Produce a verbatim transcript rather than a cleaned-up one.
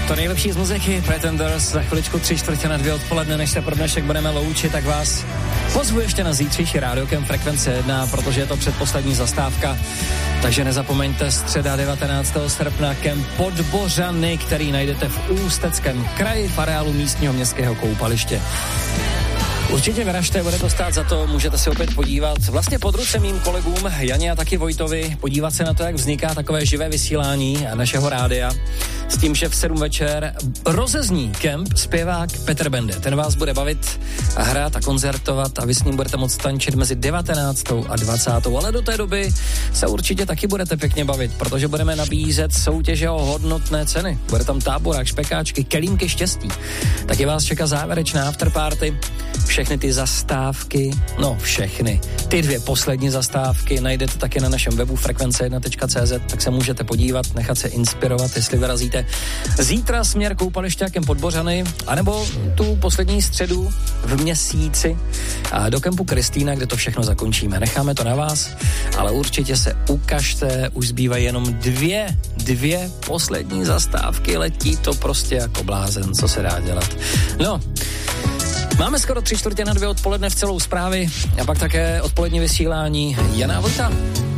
To nejlepší z muziky, Pretenders, za chviličku tři čtvrtě na dvě odpoledne, než se pro dnešek budeme loučit, tak vás pozvu ještě na zítřejší Rádiokem Frekvence jedna, protože je to předposlední zastávka, takže nezapomeňte, středa devatenáctého srpna kemp Podbořany, který najdete v Ústeckém kraji v areálu místního městského koupaliště. Určitě vyražte, bude to stát za to, můžete se opět podívat vlastně pod ruce mým kolegům Janě a taky Vojtovi, podívat se na to, jak vzniká takové živé vysílání našeho rádia, s tím, že v sedm večer rozezní kemp zpěvák Petr Bende. Ten vás bude bavit a hrát a koncertovat a vy s ním budete moct tančit mezi devatenáctou a dvacátou Ale do té doby se určitě taky budete pěkně bavit, protože budeme nabízet soutěže o hodnotné ceny. Bude tam táborák, špekáčky, kelímky štěstí. Taky vás čeká závěrečná afterparty. Všechny ty zastávky, no všechny, ty dvě poslední zastávky najdete taky na našem webu frekvence jedna tečka cé zet, tak se můžete podívat, nechat se inspirovat, jestli vyrazíte zítra směr koupališťákem Podbořany, anebo tu poslední středu v měsíci a do kempu Kristýna, kde to všechno zakončíme. Necháme to na vás, ale určitě se ukažte, už zbývají jenom dvě, dvě poslední zastávky, letí to prostě jako blázen, co se dá dělat. No, máme skoro tři čtvrtě na dvě odpoledne v celou zprávy a pak také odpolední vysílání Jana Vlta.